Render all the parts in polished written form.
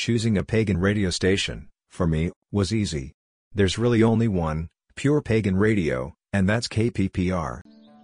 Choosing a pagan radio station, for me, was easy. There's really only one, pure pagan radio, and that's KPPR.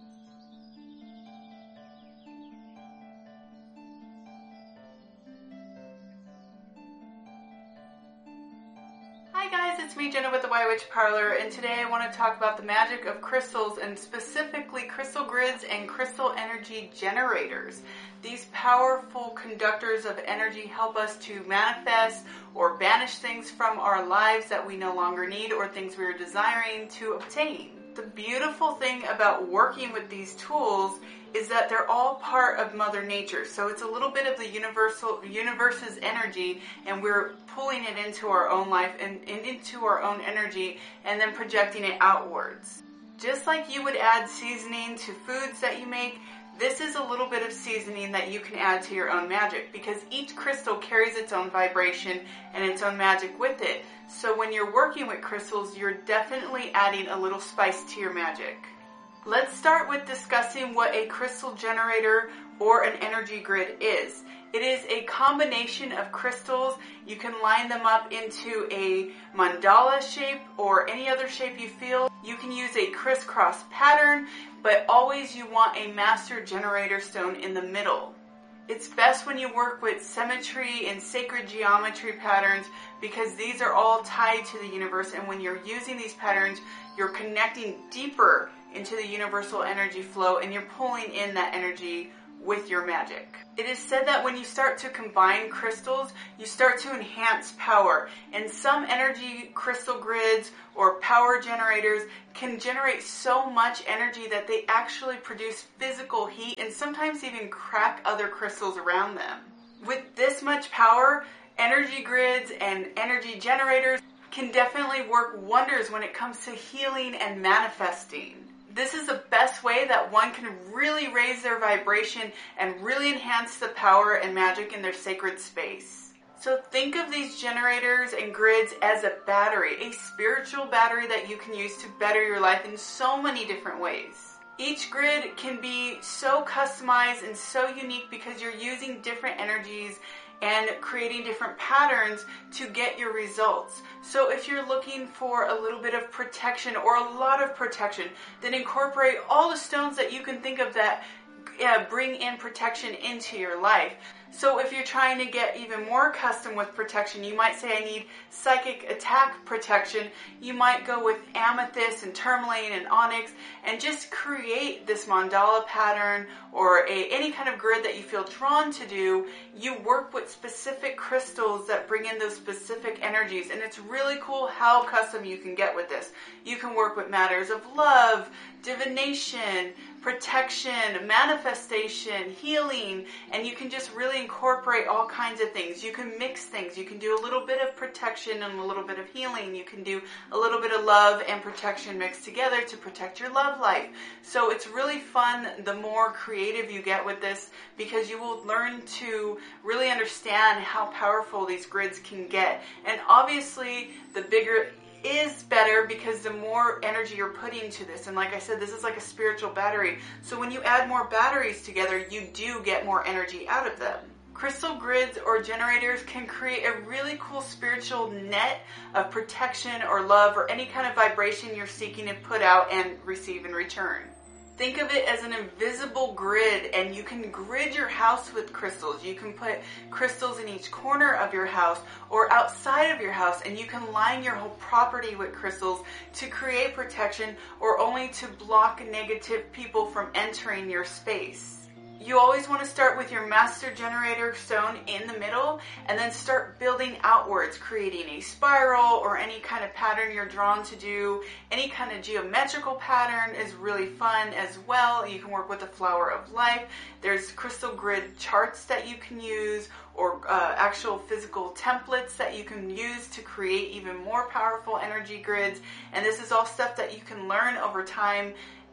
Hi guys, it's me Jenna with the White Witch Parlor, and today I want to talk about the magic of crystals, and specifically crystal grids and crystal energy generators. These powerful conductors of energy help us to manifest or banish things from our lives that we no longer need or things we are desiring to obtain. The beautiful thing about working with these tools is that they're all part of Mother Nature. So it's a little bit of the universe's energy, and we're pulling it into our own life and into our own energy and then projecting it outwards. Just like you would add seasoning to foods that you make, this is a little bit of seasoning that you can add to your own magic, because each crystal carries its own vibration and its own magic with it. So when you're working with crystals, you're definitely adding a little spice to your magic. Let's start with discussing what a crystal generator or an energy grid is. It is a combination of crystals. You can line them up into a mandala shape or any other shape you feel. You can use a crisscross pattern, but always you want a master generator stone in the middle. It's best when you work with symmetry and sacred geometry patterns, because these are all tied to the universe, and when you're using these patterns, you're connecting deeper into the universal energy flow and you're pulling in that energy with your magic. It is said that when you start to combine crystals, you start to enhance power, and some energy crystal grids or power generators can generate so much energy that they actually produce physical heat and sometimes even crack other crystals around them. With this much power, energy grids and energy generators can definitely work wonders when it comes to healing and manifesting. This is the best way that one can really raise their vibration and really enhance the power and magic in their sacred space. So think of these generators and grids as a battery, a spiritual battery that you can use to better your life in so many different ways. Each grid can be so customized and so unique because you're using different energies and creating different patterns to get your results. So if you're looking for a little bit of protection or a lot of protection, then incorporate all the stones that you can think of that bring in protection into your life. So if you're trying to get even more custom with protection, you might say, I need psychic attack protection. You might go with amethyst and tourmaline and onyx and just create this mandala pattern or any kind of grid that you feel drawn to do. You work with specific crystals that bring in those specific energies, and it's really cool how custom you can get with this. You can work with matters of love, divination, protection, manifestation, healing, and you can just really incorporate all kinds of things. You can mix things. You can do a little bit of protection and a little bit of healing. You can do a little bit of love and protection mixed together to protect your love life. So it's really fun the more creative you get with this, because you will learn to really understand how powerful these grids can get. And obviously, the bigger is better, because the more energy you're putting to this, and like I said, this is like a spiritual battery, so when you add more batteries together, you do get more energy out of them. Crystal grids or generators can create a really cool spiritual net of protection or love or any kind of vibration you're seeking to put out and receive in return. Think of it as an invisible grid, and you can grid your house with crystals. You can put crystals in each corner of your house or outside of your house, and you can line your whole property with crystals to create protection or only to block negative people from entering your space. You always want to start with your master generator stone in the middle and then start building outwards, creating a spiral or any kind of pattern you're drawn to do. Any kind of geometrical pattern is really fun as well. You can work with the flower of life. There's crystal grid charts that you can use, or actual physical templates that you can use to create even more powerful energy grids. And this is all stuff that you can learn over time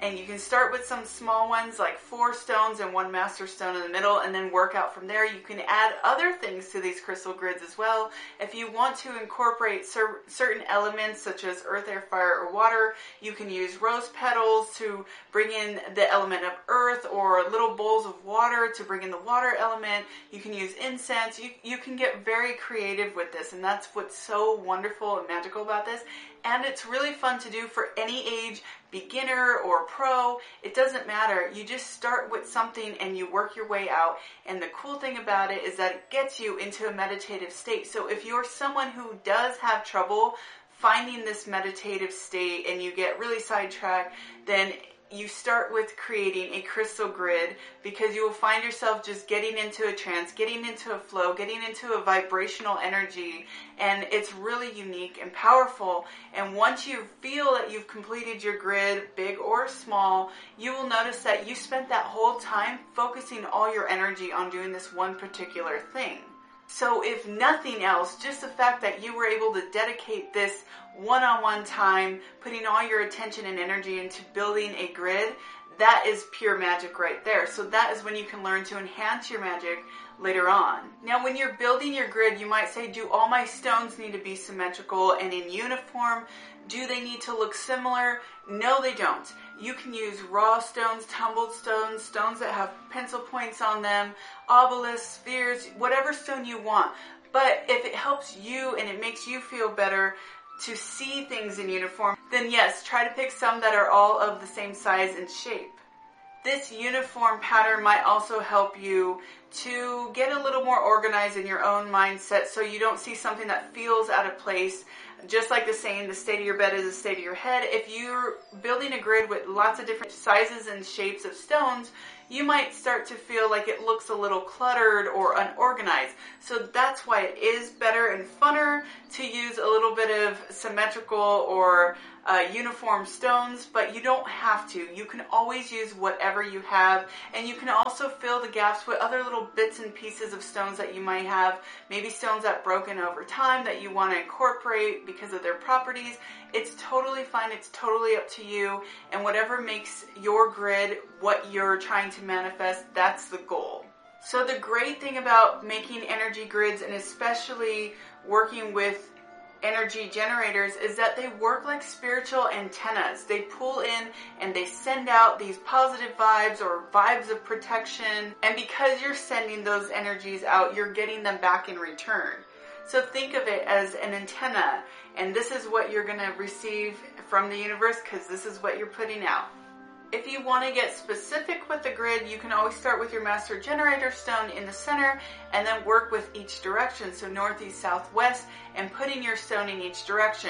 And you can start with some small ones like 4 stones and 1 master stone in the middle, and then work out from there. You can add other things to these crystal grids as well. If you want to incorporate certain elements such as earth, air, fire, or water, you can use rose petals to bring in the element of earth, or little bowls of water to bring in the water element. You can use incense. You can get very creative with this, and that's what's so wonderful and magical about this. And it's really fun to do for any age, beginner or pro. It doesn't matter. You just start with something and you work your way out. And the cool thing about it is that it gets you into a meditative state. So if you're someone who does have trouble finding this meditative state and you get really sidetracked, then you start with creating a crystal grid, because you will find yourself just getting into a trance, getting into a flow, getting into a vibrational energy, and it's really unique and powerful. And once you feel that you've completed your grid, big or small, you will notice that you spent that whole time focusing all your energy on doing this one particular thing. So if nothing else, just the fact that you were able to dedicate this one-on-one time, putting all your attention and energy into building a grid, that is pure magic right there. So that is when you can learn to enhance your magic later on. Now, when you're building your grid, you might say, do all my stones need to be symmetrical and in uniform? Do they need to look similar? No, they don't. You can use raw stones, tumbled stones, stones that have pencil points on them, obelisks, spheres, whatever stone you want. But if it helps you and it makes you feel better to see things in uniform, then yes, try to pick some that are all of the same size and shape. This uniform pattern might also help you to get a little more organized in your own mindset, so you don't see something that feels out of place. Just like the saying, the state of your bed is the state of your head. If you're building a grid with lots of different sizes and shapes of stones, you might start to feel like it looks a little cluttered or unorganized. So that's why it is better and funner to use a little bit of symmetrical or uniform stones, but you don't have to. You can always use whatever you have, and you can also fill the gaps with other little bits and pieces of stones that you might have. Maybe stones that broken over time that you want to incorporate because of their properties. It's totally fine. It's totally up to you, and whatever makes your grid what you're trying to manifest, that's the goal. So the great thing about making energy grids, and especially working with energy generators, is that they work like spiritual antennas. They pull in and they send out these positive vibes or vibes of protection. And because you're sending those energies out, you're getting them back in return. So think of it as an antenna, and this is what you're going to receive from the universe, because this is what you're putting out. If you want to get specific with the grid, you can always start with your master generator stone in the center and then work with each direction. So north, east, south, west, and putting your stone in each direction.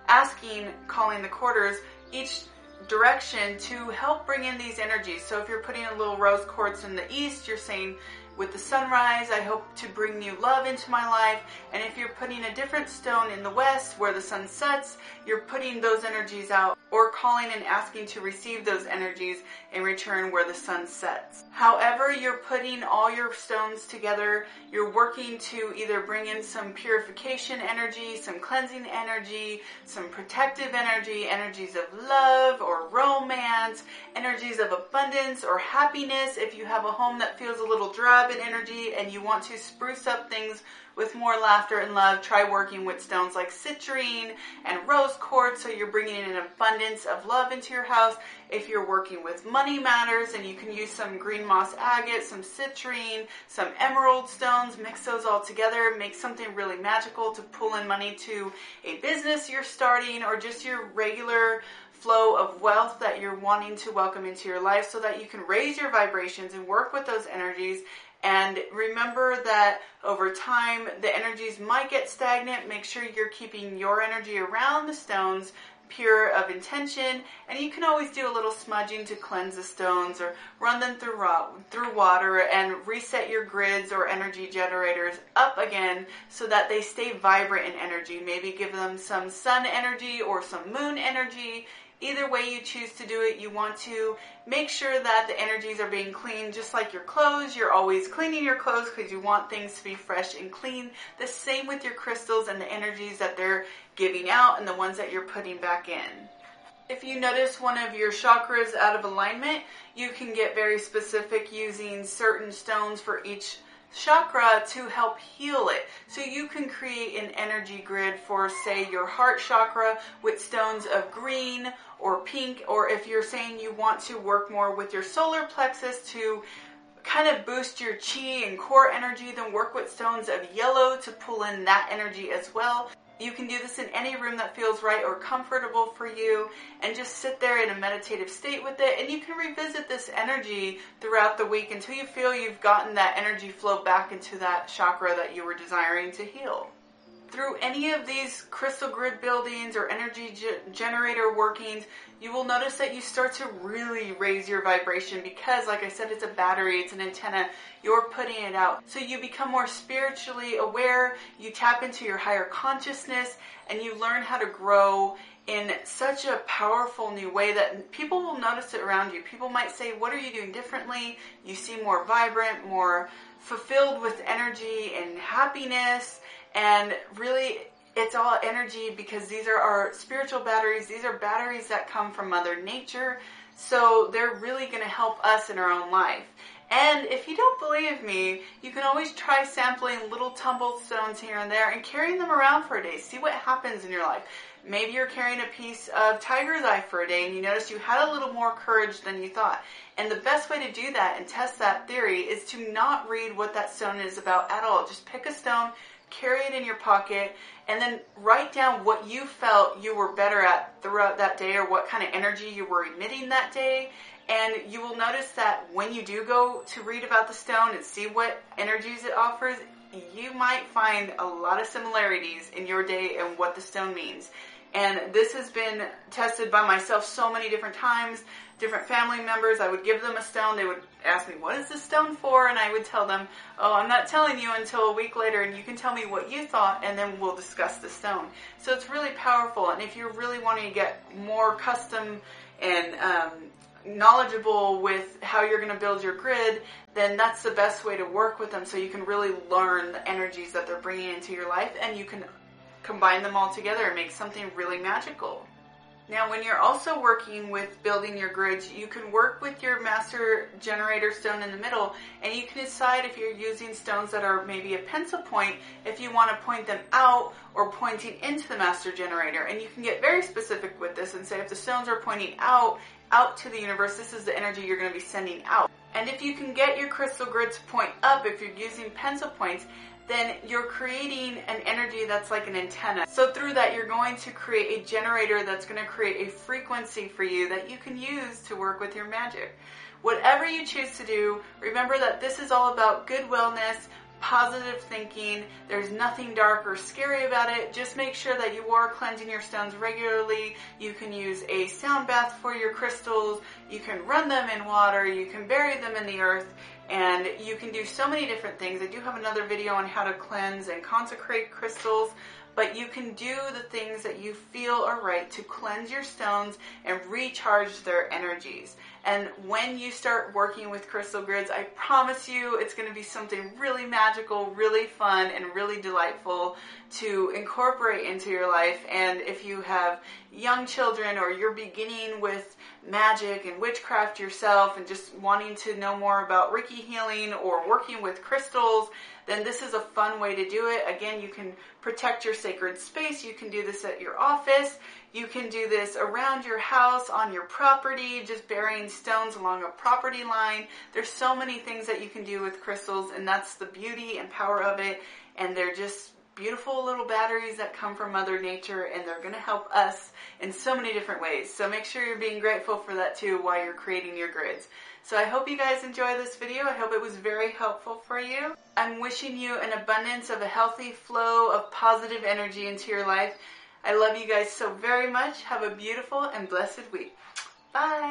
Calling the quarters, each direction to help bring in these energies. So if you're putting a little rose quartz in the east, you're saying, with the sunrise, I hope to bring new love into my life. And if you're putting a different stone in the west where the sun sets, you're putting those energies out, or calling and asking to receive those energies in return where the sun sets. However you're putting all your stones together, you're working to either bring in some purification energy, some cleansing energy, some protective energy, energies of love or romance, energies of abundance or happiness. If you have a home that feels a little drab in energy and you want to spruce up things with more laughter and love, try working with stones like citrine and rose quartz, so you're bringing in an abundance of love into your house. If you're working with money matters, and you can use some green moss agate, some citrine, some emerald stones, mix those all together, make something really magical to pull in money to a business you're starting, or just your regular flow of wealth that you're wanting to welcome into your life, so that you can raise your vibrations and work with those energies. And remember that over time, the energies might get stagnant. Make sure you're keeping your energy around the stones pure of intention. And you can always do a little smudging to cleanse the stones, or run them through water and reset your grids or energy generators up again so that they stay vibrant in energy. Maybe give them some sun energy or some moon energy. Either way you choose to do it, you want to make sure that the energies are being cleaned. Just like your clothes, you're always cleaning your clothes because you want things to be fresh and clean. The same with your crystals and the energies that they're giving out and the ones that you're putting back in. If you notice one of your chakras out of alignment, you can get very specific using certain stones for each chakra to help heal it. So you can create an energy grid for, say, your heart chakra with stones of green or pink, or if you're saying you want to work more with your solar plexus to kind of boost your chi and core energy, then work with stones of yellow to pull in that energy as well. You can do this in any room that feels right or comfortable for you, and just sit there in a meditative state with it, and you can revisit this energy throughout the week until you feel you've gotten that energy flow back into that chakra that you were desiring to heal. Through any of these crystal grid buildings or energy generator workings, you will notice that you start to really raise your vibration because, like I said, it's a battery, it's an antenna, you're putting it out. So you become more spiritually aware, you tap into your higher consciousness, and you learn how to grow in such a powerful new way that people will notice it around you. People might say, what are you doing differently? You seem more vibrant, more fulfilled with energy and happiness. And really, it's all energy because these are our spiritual batteries. These are batteries that come from Mother Nature. So they're really going to help us in our own life. And if you don't believe me, you can always try sampling little tumbled stones here and there and carrying them around for a day. See what happens in your life. Maybe you're carrying a piece of tiger's eye for a day and you notice you had a little more courage than you thought. And the best way to do that and test that theory is to not read what that stone is about at all. Just pick a stone, carry it in your pocket, and then write down what you felt you were better at throughout that day, or what kind of energy you were emitting that day. And you will notice that when you do go to read about the stone and see what energies it offers, you might find a lot of similarities in your day and what the stone means. And this has been tested by myself so many different times. Different family members, I would give them a stone. They would ask me, what is this stone for? And I would tell them, oh, I'm not telling you until a week later, and you can tell me what you thought, and then we'll discuss the stone. So it's really powerful. And if you're really wanting to get more custom and knowledgeable with how you're going to build your grid, then that's the best way to work with them, so you can really learn the energies that they're bringing into your life, and you can combine them all together and make something really magical. Now, when you're also working with building your grids, you can work with your master generator stone in the middle, and you can decide if you're using stones that are maybe a pencil point, if you want to point them out or pointing into the master generator. And you can get very specific with this and say, if the stones are pointing out to the universe, this is the energy you're going to be sending out. And if you can get your crystal grid to point up, if you're using pencil points, then you're creating an energy that's like an antenna. So through that, you're going to create a generator that's going to create a frequency for you that you can use to work with your magic. Whatever you choose to do, remember that this is all about good wellness, positive thinking. There's nothing dark or scary about it. Just make sure that you are cleansing your stones regularly. You can use a sound bath for your crystals. You can run them in water. You can bury them in the earth. And you can do so many different things. I do have another video on how to cleanse and consecrate crystals, but you can do the things that you feel are right to cleanse your stones and recharge their energies. And when you start working with crystal grids, I promise you it's going to be something really magical, really fun, and really delightful to incorporate into your life. And if you have young children, or you're beginning with magic and witchcraft yourself and just wanting to know more about Reiki healing or working with crystals, then this is a fun way to do it. Again, you can protect your sacred space. You can do this at your office. You can do this around your house, on your property, just burying stones along a property line. There's so many things that you can do with crystals, and that's the beauty and power of it. And they're just beautiful little batteries that come from Mother Nature, and they're going to help us in so many different ways. So make sure you're being grateful for that too while you're creating your grids. So I hope you guys enjoy this video. I hope it was very helpful for you. I'm wishing you an abundance of a healthy flow of positive energy into your life. I love you guys so very much. Have a beautiful and blessed week. Bye.